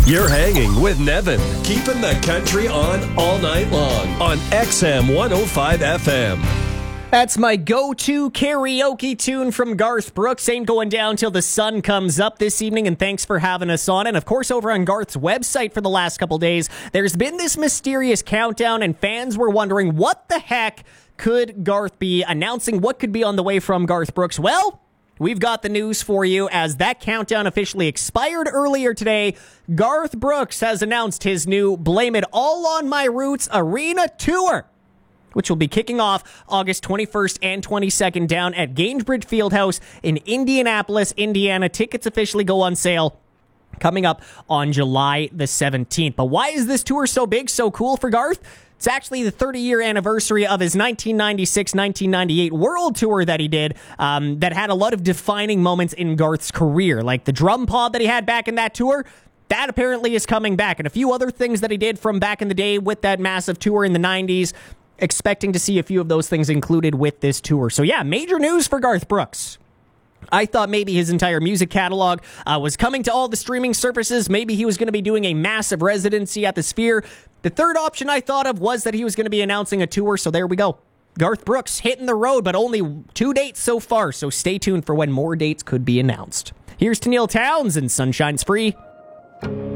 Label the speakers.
Speaker 1: You're hanging with Nevin, keeping the country on all night long on XM 105 FM.
Speaker 2: That's my go-to karaoke tune from Garth Brooks. Ain't going down till the sun comes up this evening, and thanks for having us on. And of course, over on Garth's website for the last couple days, there's been this mysterious countdown, and fans were wondering what the heck could Garth be announcing? What could be on the way from Garth Brooks? Well, we've got the news for you as that countdown officially expired earlier today. Garth Brooks has announced his new Blame It All on My Roots Arena Tour, which will be kicking off August 21st and 22nd down at Gainsbridge Fieldhouse in Indianapolis, Indiana. Tickets officially go on sale coming up on July the 17th. But why is this tour so big, so cool for Garth? It's actually the 30-year anniversary of his 1996-1998 World Tour that he did that had a lot of defining moments in Garth's career, like the drum pod that he had back in that tour. That apparently is coming back, and a few other things that he did from back in the day with that massive tour in the 90s. Expecting to see a few of those things included with this tour. So yeah, major news for Garth Brooks. I thought maybe his entire music catalog was coming to all the streaming services. Maybe he was going to be doing a massive residency at the Sphere. The third option I thought of was that he was going to be announcing a tour, so there we go. Garth Brooks hitting the road, but only 2 dates so far, so stay tuned for when more dates could be announced. Here's to Neil Townsend, Sunshine's Free.